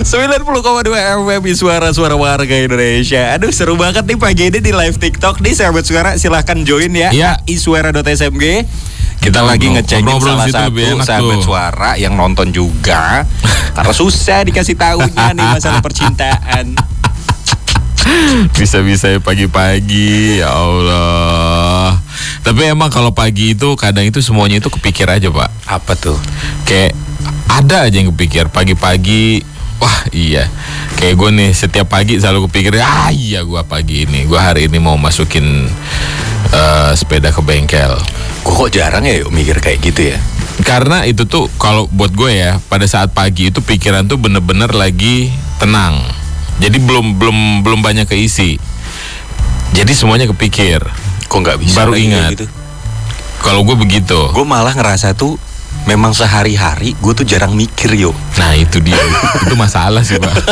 90,2 FM Suara-suara warga Indonesia. Aduh seru banget nih pagi ini di live TikTok nih sahabat suara, silahkan join ya. isuara.smg. Kita lagi ngecengin salah satu sahabat suara yang nonton juga. Karena susah dikasih taunya nih masalah percintaan. Bisa-bisa pagi-pagi, ya Allah. Tapi emang kalau pagi itu kadang itu semuanya itu kepikir aja, Pak. Apa tuh? Kayak ada aja yang kepikir pagi-pagi. Wah iya, kayak gue nih setiap pagi selalu kepikir, iya gue pagi ini, gue hari ini mau masukin sepeda ke bengkel. Gue kok jarang ya mikir kayak gitu ya. Karena itu tuh kalau buat gue ya, pada saat pagi itu pikiran tuh bener-bener lagi tenang. Jadi belum banyak keisi. Jadi semuanya kepikir. Kok nggak bisa? Baru ingat. Gitu? Kalau gue begitu. Gue malah ngerasa tuh memang sehari-hari gue tuh jarang mikir yo. Nah itu dia. Itu masalah sih, Pak.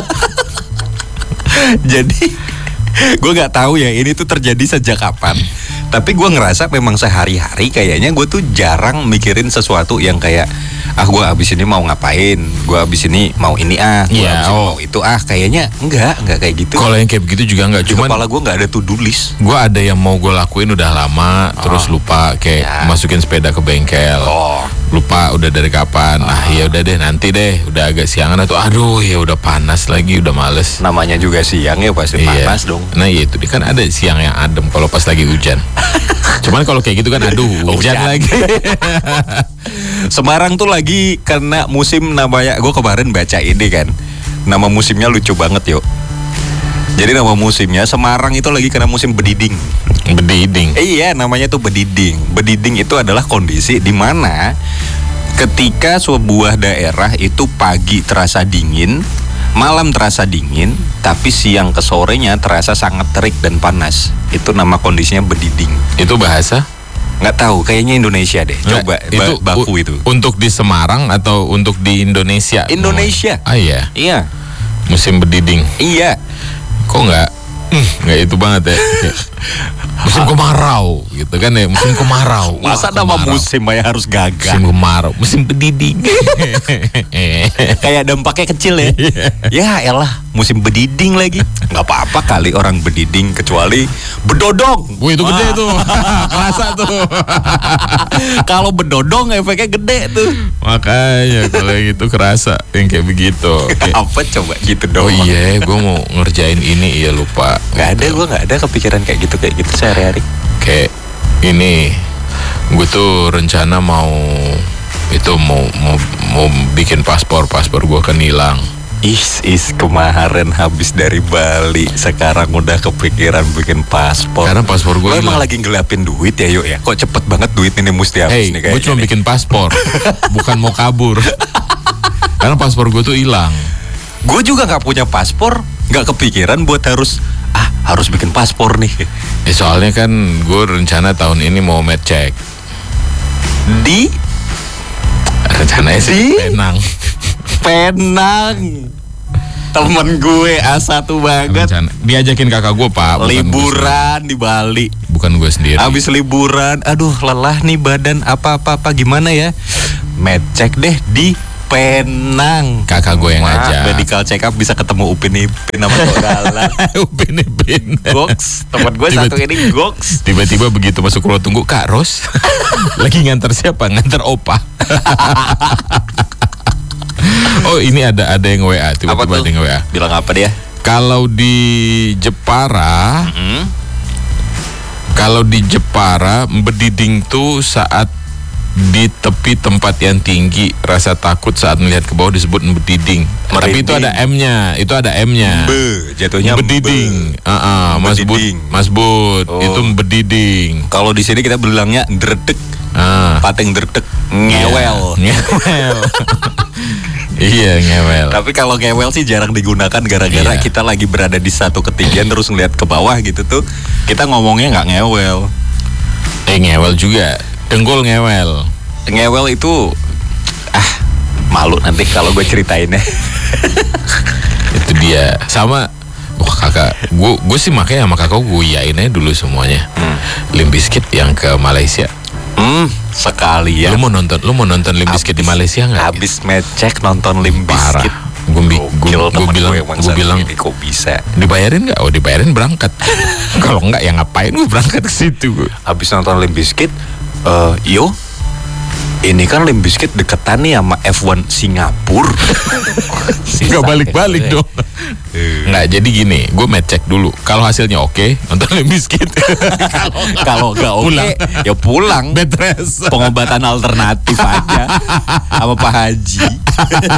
Jadi gue nggak tahu ya ini tuh terjadi sejak kapan. Tapi gue ngerasa memang sehari-hari kayaknya gue tuh jarang mikirin sesuatu yang kayak gue abis ini mau ngapain, gue abis ini mau ini gue abis ini mau itu kayaknya enggak kayak gitu. Kalau yang kayak begitu juga enggak. Cuman kepala gue nggak ada to-do list. Gue ada yang mau gue lakuin udah lama, terus lupa kayak masukin sepeda ke bengkel. Lupa udah dari kapan. Ya udah deh nanti deh, udah agak siangan atau aduh ya udah panas lagi, udah males. Namanya juga siang ya pasti panas dong. Nah ya itu kan ada siang yang adem kalau pas lagi hujan. Cuman kalau kayak gitu kan aduh hujan lagi. Semarang tuh lagi kena musim namanya, gue kemarin baca ini kan, nama musimnya lucu banget yuk. Jadi nama musimnya Semarang itu lagi kena musim bediding. Bediding? Iya, namanya tuh bediding. Bediding itu adalah kondisi di mana ketika sebuah daerah itu pagi terasa dingin, malam terasa dingin, tapi siang ke sorenya terasa sangat terik dan panas. Itu nama kondisinya bediding. Itu bahasa? Nggak tahu, kayaknya Indonesia deh. Coba itu baku itu. Untuk di Semarang atau untuk di Indonesia? Indonesia. Iya. Iya. Musim bediding. Iya. Kok nggak itu banget ya? Musim kemarau gitu kan ya, musim kemarau. Masa nama musim ya harus gagah? Musim kemarau, musim bediding. Kayak dampaknya kecil ya. Ya elah, musim bediding lagi. Nggak apa-apa kali orang bediding, kecuali bedodong. Wih itu gede tuh, kerasa tuh. Kalau bedodong efeknya gede tuh. Makanya kalau yang itu kerasa, yang kayak begitu. Apa coba gitu dong? Oh iya, gue mau ngerjain ini, iya lupa. Gue nggak ada kepikiran kayak gitu sehari-hari. Kayak ini, gue tuh rencana mau bikin paspor gue kan hilang. Kemarin habis dari Bali, sekarang udah kepikiran bikin paspor. Karena paspor gue emang lagi ngelapin duit ya yuk ya. Kok cepet banget duit ini mesti habis nih kayaknya. Gue cuma bikin paspor, bukan mau kabur. Karena paspor gue tuh hilang. Gue juga nggak punya paspor, nggak kepikiran buat harus bikin paspor nih. Soalnya kan gue rencana tahun ini mau med check di rencananya sih Penang. Temen gue A1 banget. Diajakin kakak gue, Pak. Liburan di Bali. Bukan gue sendiri. Abis liburan, aduh lelah nih badan, apa gimana ya? Med check deh di Penang. Kakak gue yang ngajak. Medical check up bisa ketemu Upin Ipin sama Kodalan. Upin Ipin. Goks. Temen gue satu ini Goks. Tiba-tiba begitu masuk ruang tunggu, Kak Ros lagi nganter siapa? Nganter opa. Oh ini ada yang WA. Tiba-tiba ada yang WA. Bilang apa dia? Kalau di Jepara, bediding tuh saat di tepi tempat yang tinggi, rasa takut saat melihat ke bawah disebut bediding. Tapi itu ada M-nya, jatuhnya bediding. Mas Bud, itu bediding. Kalau di sini kita bilangnya dredeg. Pating dredeg, ngewel. Iya ngewel. Tapi kalau ngewel sih jarang digunakan gara-gara kita lagi berada di satu ketinggian terus ngeliat ke bawah gitu tuh. Kita ngomongnya nggak ngewel. Ngewel juga. Dengkul ngewel. Ngewel itu malu nanti kalau gue ceritainnya. Itu dia. Sama kakak gue sih makanya sama kakak gue yainnya dulu semuanya. Limp Bizkit yang ke Malaysia. Sekali ya. Lu mau nonton Limp Bizkit di Malaysia nggak? Habis med check nonton Limp Bizkit. Gue bilang kok bisa dibayarin nggak? Oh dibayarin berangkat. Kalau nggak ya ngapain gue berangkat ke situ? Habis nonton Limp Bizkit, yo ini kan Limp Bizkit deketan nih sama F1 Singapura. Nggak balik-balik dong. Nggak, jadi gini, gue cek dulu. Kalau hasilnya oke, nonton Limp Bizkit. Kalau nggak oke, ya pulang. Bed rest. Pengobatan alternatif aja sama Pak Haji.